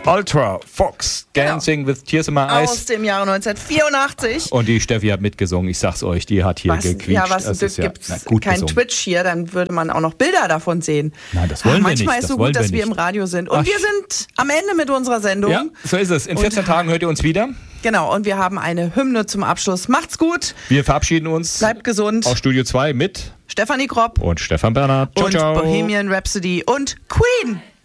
Ultra Fox, Dancing with Tears in My Eyes. Aus dem Jahre 1984. Und die Steffi hat mitgesungen, ich sag's euch, die hat hier gequietscht. Ja, was ein Glück, gibt's kein Twitch hier, dann würde man auch noch Bilder davon sehen. Nein, das wollen wir nicht. Manchmal ist es so gut, dass wir im Radio sind. Und wir sind am Ende mit unserer Sendung. Ja, so ist es. In 14 Tagen hört ihr uns wieder. Genau, und wir haben eine Hymne zum Abschluss. Macht's gut. Wir verabschieden uns. Bleibt gesund. Aus Studio 2 mit Stefanie Kropp und Stefan Bernhard. Ciao, und ciao. Bohemian Rhapsody und Queen.